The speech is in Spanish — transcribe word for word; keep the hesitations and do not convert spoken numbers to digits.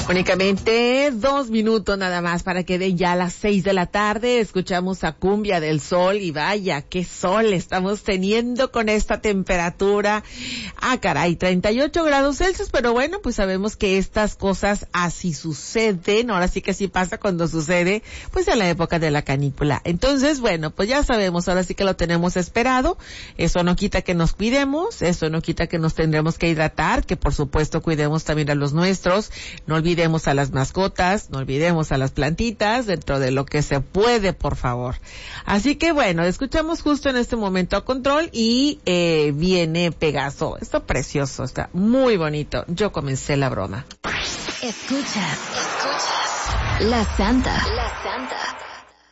Únicamente dos minutos nada más para que den ya las seis de la tarde. Escuchamos a Cumbia del Sol y vaya, qué sol estamos teniendo con esta temperatura. Ah, caray, treinta y ocho grados Celsius, pero bueno, pues sabemos que estas cosas así suceden. Ahora sí que así pasa cuando sucede, pues en la época de la canícula. Entonces, bueno, pues ya sabemos, ahora sí que lo tenemos esperado. Eso no quita que nos cuidemos, eso no quita que nos tendremos que hidratar, que por supuesto cuidemos también a los nuestros. No olvidemos olvidemos a las mascotas, no olvidemos a las plantitas, dentro de lo que se puede, por favor. Así que bueno, escuchamos justo en este momento a Control y eh, viene Pegaso. Está precioso, está muy bonito. Yo comencé la broma. Escuchas, escuchas. La Santa, La Santa.